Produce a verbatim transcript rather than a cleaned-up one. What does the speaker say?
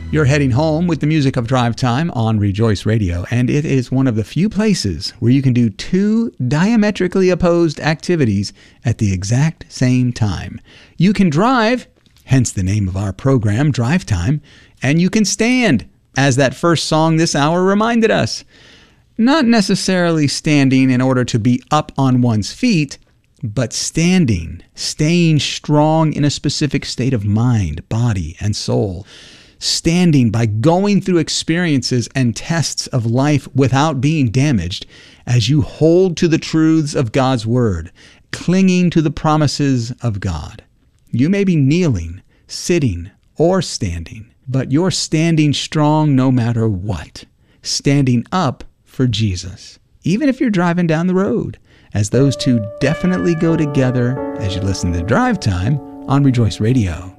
You're heading home with the music of Drive Time on Rejoice Radio, and it is one of the few places where you can do two diametrically opposed activities at the exact same time. You can drive, hence the name of our program, Drive Time, and you can stand, as that first song this hour reminded us. Not necessarily standing in order to be up on one's feet, but standing, staying strong in a specific state of mind, body, and soul. Standing by going through experiences and tests of life without being damaged as you hold to the truths of God's Word, clinging to the promises of God. You may be kneeling, sitting, or standing, but you're standing strong no matter what, standing up for Jesus, even if you're driving down the road, as those two definitely go together as you listen to Drive Time on Rejoice Radio.